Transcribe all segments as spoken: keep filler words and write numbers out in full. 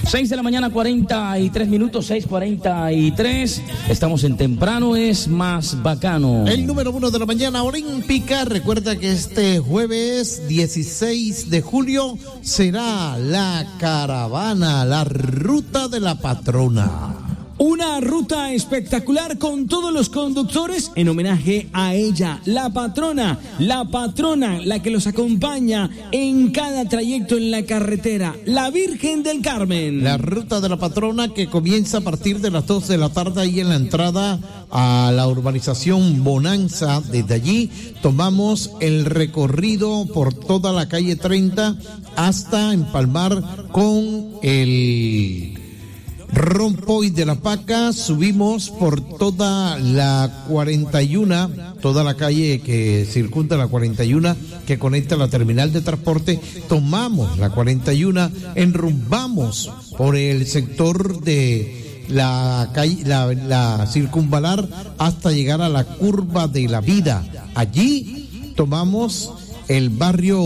seis de la mañana, cuarenta y tres minutos, seis cuarenta y tres. Estamos en Temprano es más bacano. El número uno de la mañana olímpica. Recuerda que este jueves dieciséis de julio será la caravana, la ruta de la patrona. Una ruta espectacular con todos los conductores en homenaje a ella, la patrona, la patrona, la que los acompaña en cada trayecto en la carretera, la Virgen del Carmen. La ruta de la patrona que comienza a partir de las dos de la tarde ahí en la entrada a la urbanización Bonanza. Desde allí tomamos el recorrido por toda la calle treinta hasta empalmar con el Rompoy de la Paca. Subimos por toda la cuarenta y uno, toda la calle que circunda la cuarenta y uno que conecta la terminal de transporte. Tomamos la cuarenta y uno, enrumbamos por el sector de la calle, la, la circunvalar hasta llegar a la curva de la vida. Allí tomamos el barrio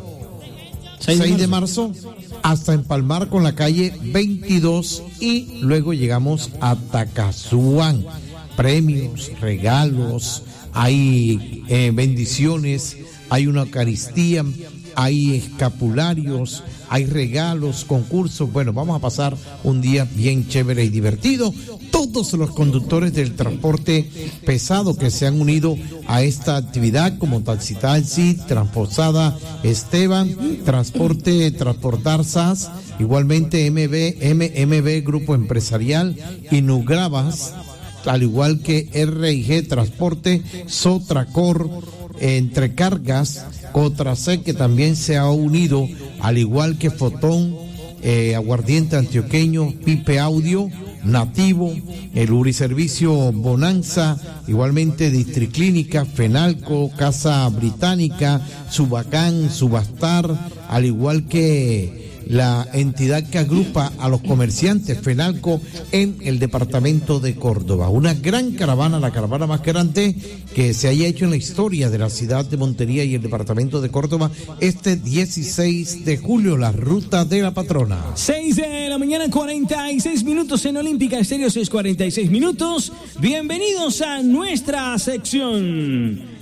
seis de marzo hasta empalmar con la calle veintidós y luego llegamos a Tacasuán. Premios, regalos, hay eh, bendiciones, hay una Eucaristía, hay escapularios, hay regalos, concursos. Bueno, vamos a pasar un día bien chévere y divertido. Todos los conductores del transporte pesado que se han unido a esta actividad, como Taxi Taxi, Transposada Esteban, Transporte Transportar S A S, igualmente M B, M M B Grupo Empresarial y Nugravas, al igual que R I G Transporte, Sotracor, Entre Cargas, Cotrasec, que también se ha unido, al igual que Fotón, eh, Aguardiente Antioqueño, Pipe Audio, Nativo, el Uriservicio Bonanza, igualmente Districlínica, Fenalco, Casa Británica, Subacán, Subastar, al igual que la entidad que agrupa a los comerciantes Fenalco en el departamento de Córdoba. Una gran caravana, la caravana más grande que se haya hecho en la historia de la ciudad de Montería y el departamento de Córdoba, este dieciséis de julio, la ruta de la patrona. seis de la mañana, cuarenta y seis minutos en Olímpica Estéreo, seis cuarenta y seis minutos. Bienvenidos a nuestra sección